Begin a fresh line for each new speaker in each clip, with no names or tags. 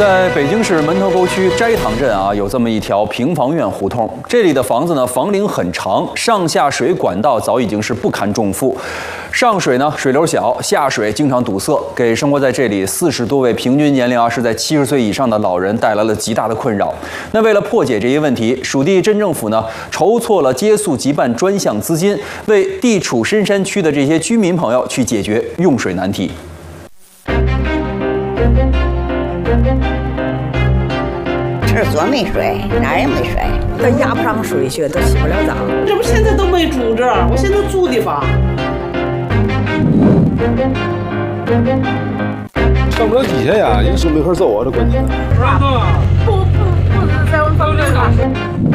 在北京市门头沟区斋堂镇有这么一条平房院胡同。这里的房子呢，房龄很长，上下水管道早已经是不堪重负。上水呢，水流小；下水经常堵塞，给生活在这里40多位平均年龄是在70岁以上的老人带来了极大的困扰。那为了破解这一问题，属地镇政府呢筹措了接宿即办专项资金，为地处深山区的这些居民朋友去解决用水难题。
厕所没水，哪儿也没水，
他压不上水去，都洗不了澡。
这不现在都没住这儿，我现在住的房。
上不了底下呀，有时候没法走啊，这关键。
不是在我房间打水。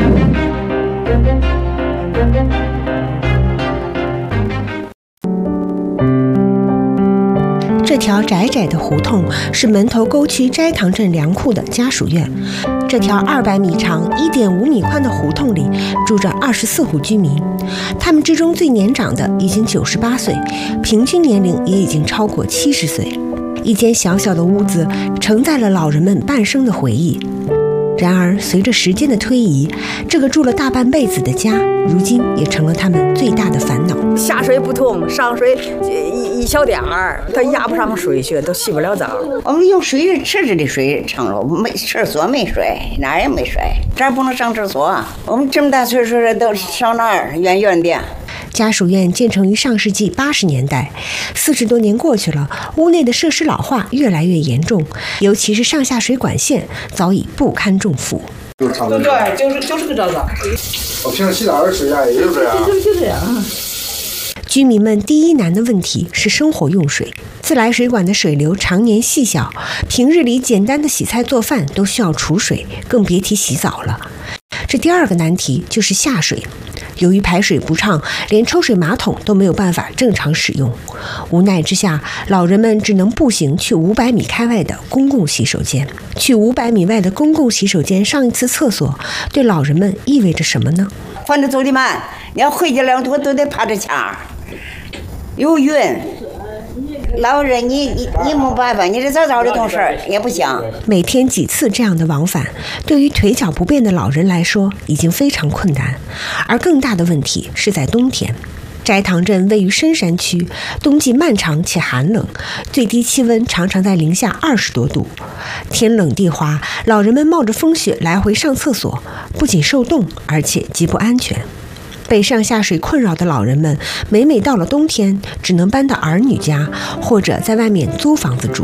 这条窄窄的胡同是门头沟区斋堂镇粮库的家属院。这条200米长、1.5米宽的胡同里住着24户居民，他们之中最年长的已经98岁，平均年龄也已经超过70岁。一间小小的屋子承载了老人们半生的回忆。然而，随着时间的推移，这个住了大半辈子的家，如今也成了他们最大的烦恼。
下水不通，上水一小点儿，他压不上水去，都洗不了澡。
我们用水池子的水盛了，没厕所没水，哪儿也没水，这儿不能上厕所。我们这么大岁数的都上哪儿？远远的。
家属院建成于上世纪80年代，40多年过去了，屋内的设施老化越来越严重，尤其是上下水管线早已不堪重负。
对，就是个这个。
我平时洗澡的水呀，也就这样。
就这样。
居民们第一难的问题是生活用水，自来水管的水流常年细小，平日里简单的洗菜做饭都需要储水，更别提洗澡了。这第二个难题就是下水。由于排水不畅，连抽水马桶都没有办法正常使用。无奈之下，老人们只能步行去500米开外的公共洗手间。去500米外的公共洗手间上一次厕所，对老人们意味着什么呢？
换着走的慢，你要回去了，都得趴着墙，有晕。老人你没办法，你这早的懂事儿也不行。
每天几次这样的往返，对于腿脚不便的老人来说已经非常困难。而更大的问题是在冬天。斋堂镇位于深山区，冬季漫长且寒冷，最低气温常常在零下20多度。天冷地滑，老人们冒着风雪来回上厕所，不仅受冻，而且极不安全。被上下水困扰的老人们，每到了冬天，只能搬到儿女家，或者在外面租房子住。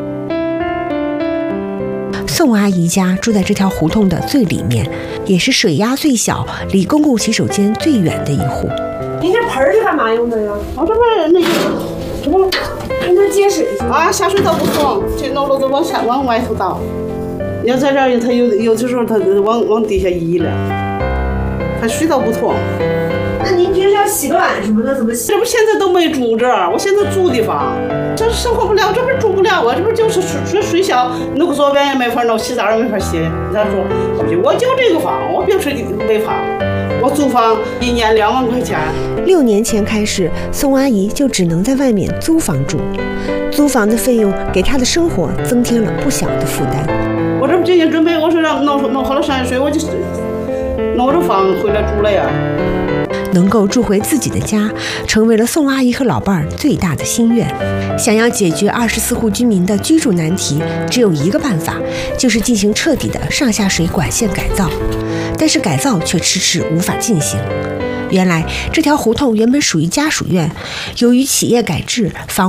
宋阿姨家住在这条胡同的最里面，也是水压最小、离公共洗手间最远的一户。
你这盆是干嘛用的呀？
我这边那个，这不，
你这接水去
啊，下水道不通，这弄了都往外头倒。要在这儿，它有的时候它往地下移了，它水道不通。
那您平时要洗碗什么的怎么洗？
这不现在都没住这儿，我现在住的房，这生活不了，这不住不了啊，这不就是水小，弄左边也没法弄，洗澡也没法洗。他说，我就这个房，我别说没房。我租房1年2万块钱。
6年前开始，宋阿姨就只能在外面租房住，租房的费用给她的生活增添了不小的负担。
我这不今天准备，我说让弄好了上水，我就弄着房回来住了呀。
能够住回自己的家，成为了宋阿姨和老伴儿最大的心愿。想要解决24户居民的居住难题，只有一个办法，就是进行彻底的上下水管线改造。但是改造却迟迟无法进行。原来这条胡同原本属于家属院，由于企业改制，房